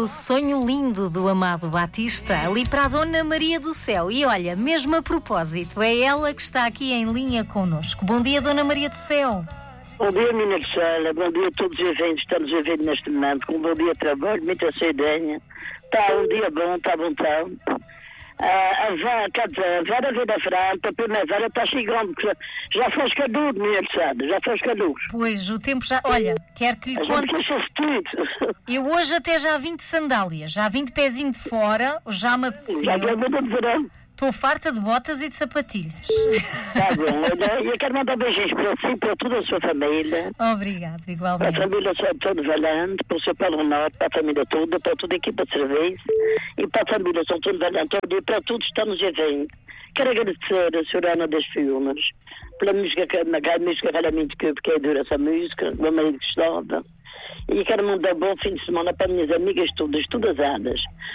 do Sonho Lindo do Amado Batista, ali para a Dona Maria do Céu. E olha, mesmo a propósito, é ela que está aqui em linha connosco. Bom dia, Dona Maria do Céu. Bom dia, menina de Sala. Bom dia a todos os eventos que estamos a ver neste momento. Com um bom dia de trabalho, muita saída. Está um dia bom, está bom tempo. A vara vem da frente, a primavera está chegando. Já faz calor, menina de Sala, já faz calor. Pois, o tempo já... Olha, quero que lhe conte... tudo. Eu hoje até já vim de sandálias, já vim de pezinho de fora, já me apeteceu. Já é de verão. Estou farta de botas e de sapatilhas. Está bom, olha, eu quero mandar beijinhos para si, para toda a sua família. Obrigada, igualmente. Para a família São Todo Valente, para o seu Paulo Norte, para a família toda, para toda a equipa de serviço e para a família São Todo Valente e para todos que estamos a ver. Quero agradecer a senhora Ana das Fiunas pela música que realmente que é dura essa música, meu marido gostava. E quero mandar um bom fim de semana para minhas amigas todas hadas.